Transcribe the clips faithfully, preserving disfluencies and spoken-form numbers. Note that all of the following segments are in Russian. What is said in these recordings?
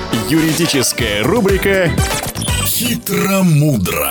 Юридическая рубрика «Хитро-мудро».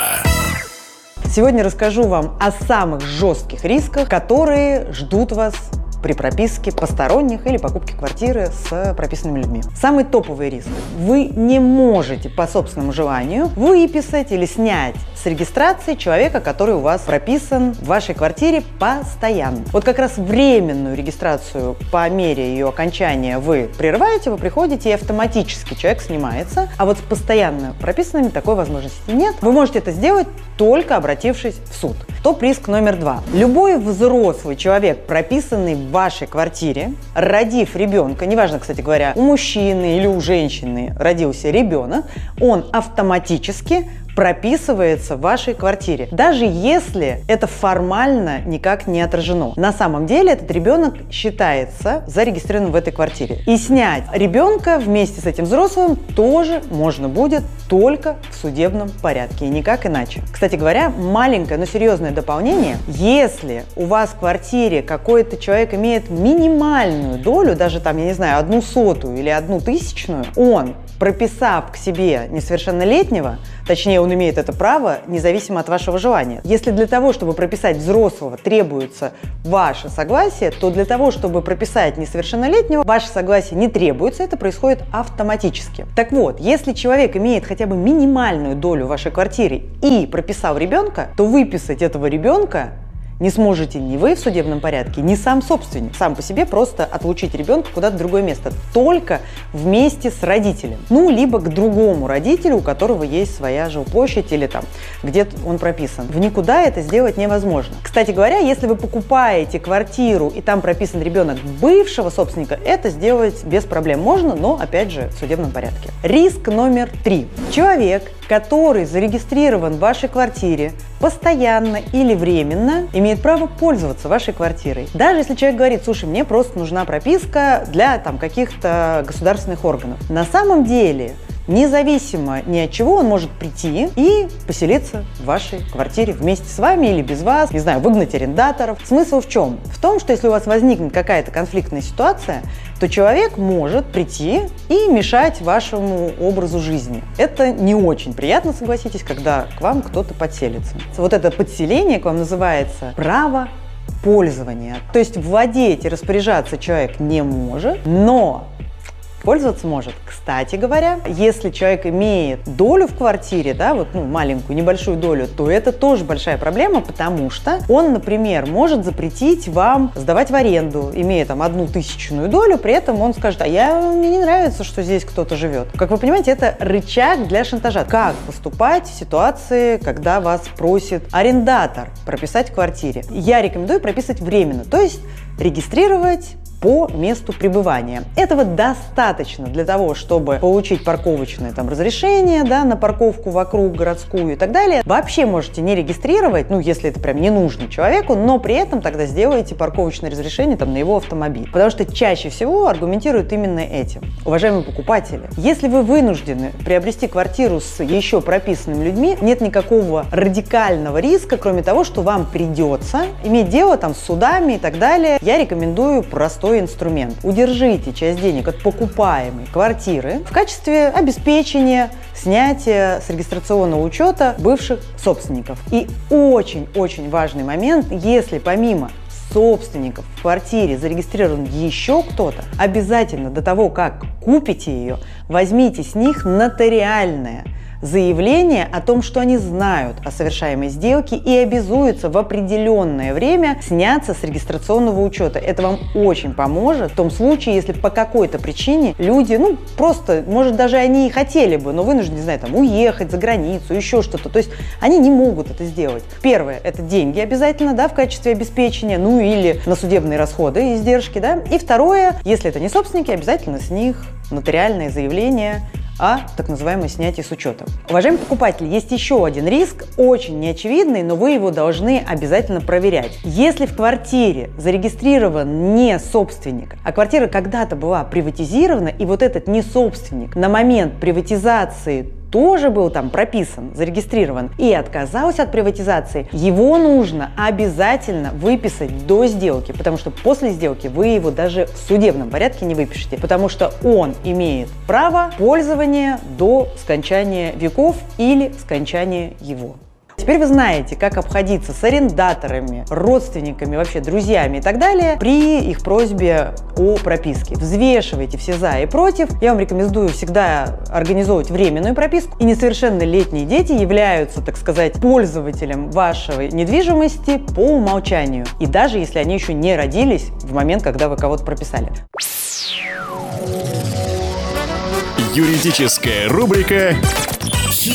Сегодня расскажу вам о самых жестких рисках, которые ждут вас при прописке посторонних или покупке квартиры с прописанными людьми. Самый топовый риск. Вы не можете по собственному желанию выписать или снять с регистрации человека, который у вас прописан в вашей квартире постоянно. Вот как раз временную регистрацию по мере ее окончания вы прерываете, вы приходите и автоматически человек снимается, а вот с постоянно прописанными такой возможности нет. Вы можете это сделать, только обратившись в суд. Топ-риск номер два. Любой взрослый человек, прописанный в вашей квартире, родив ребенка, неважно, кстати говоря, у мужчины или у женщины родился ребенок, он автоматически прописывается в вашей квартире, даже если это формально никак не отражено. На самом деле этот ребенок считается зарегистрированным в этой квартире. И снять ребенка вместе с этим взрослым тоже можно будет только в судебном порядке, и никак иначе. Кстати говоря, маленькое, но серьезное дополнение. Если у вас в квартире какой-то человек имеет минимальную долю, даже там, я не знаю, одну сотую или одну тысячную, он, прописав к себе несовершеннолетнего, точнее, он имеет это право, независимо от вашего желания. Если для того, чтобы прописать взрослого, требуется ваше согласие, то для того, чтобы прописать несовершеннолетнего, ваше согласие не требуется, это происходит автоматически. Так вот, если человек имеет хотя бы минимальную долю в вашей квартире и прописал ребенка, то выписать этого ребенка не сможете ни вы в судебном порядке, ни сам собственник. Сам по себе просто отлучить ребенка куда-то в другое место. Только вместе с родителем. Ну, либо к другому родителю, у которого есть своя жилплощадь или там где-то он прописан. В никуда это сделать невозможно. Кстати говоря, если вы покупаете квартиру и там прописан ребенок бывшего собственника, это сделать без проблем можно, но опять же в судебном порядке. Риск номер три. Человек, который зарегистрирован в вашей квартире постоянно или временно, имеет право пользоваться вашей квартирой. Даже если человек говорит: слушай, мне просто нужна прописка для там каких-то государственных органов. На самом деле, независимо ни от чего, он может прийти и поселиться в вашей квартире вместе с вами или без вас, не знаю, выгнать арендаторов. Смысл в чем? В том, что если у вас возникнет какая-то конфликтная ситуация, то человек может прийти и мешать вашему образу жизни. Это не очень приятно, согласитесь, когда к вам кто-то подселится. Вот это подселение к вам называется право пользования. То есть владеть и распоряжаться человек не может, но пользоваться может. Кстати говоря, если человек имеет долю в квартире, да, вот ну, маленькую, небольшую долю, то это тоже большая проблема, потому что он, например, может запретить вам сдавать в аренду, имея там одну тысячную долю, при этом он скажет: а я, мне не нравится, что здесь кто-то живет. Как вы понимаете, это рычаг для шантажа. Как поступать в ситуации, когда вас просит арендатор прописать в квартире? Я рекомендую прописать временно, то есть регистрировать по месту пребывания. Этого достаточно для того, чтобы получить парковочное там разрешение, да, на парковку вокруг городскую и так далее. Вообще можете не регистрировать, ну, если это прям не нужно человеку, но при этом тогда сделаете парковочное разрешение там на его автомобиль. Потому что чаще всего аргументируют именно этим. Уважаемые покупатели, если вы вынуждены приобрести квартиру с еще прописанными людьми, нет никакого радикального риска, кроме того, что вам придется иметь дело там с судами и так далее. Я рекомендую простой инструмент. Удержите часть денег от покупаемой квартиры в качестве обеспечения снятия с регистрационного учета бывших собственников. И очень-очень важный момент, если помимо собственников в квартире зарегистрирован еще кто-то, обязательно до того, как купите ее, возьмите с них нотариальное заявление о том, что они знают о совершаемой сделке и обязуются в определенное время сняться с регистрационного учета. Это вам очень поможет в том случае, если по какой-то причине люди, ну, просто, может, даже они и хотели бы, но вынуждены, не знаю, там, уехать за границу, еще что-то. То есть они не могут это сделать. Первое – это деньги обязательно, да, в качестве обеспечения, ну, или на судебные расходы, издержки, да. И второе, если это не собственники, обязательно с них нотариальное заявление о так называемом снятии с учетом. Уважаемые покупатели, есть еще один риск, очень неочевидный, но вы его должны обязательно проверять. Если в квартире зарегистрирован не собственник, а квартира когда-то была приватизирована, и вот этот не собственник на момент приватизации тоже был там прописан, зарегистрирован и отказался от приватизации, его нужно обязательно выписать до сделки, потому что после сделки вы его даже в судебном порядке не выпишете, потому что он имеет право пользования до скончания веков или скончания его. Теперь вы знаете, как обходиться с арендаторами, родственниками, вообще друзьями и так далее при их просьбе о прописке. Взвешивайте все за и против. Я вам рекомендую всегда организовывать временную прописку. И несовершеннолетние дети являются, так сказать, пользователем вашей недвижимости по умолчанию. И даже если они еще не родились в момент, когда вы кого-то прописали. Юридическая рубрика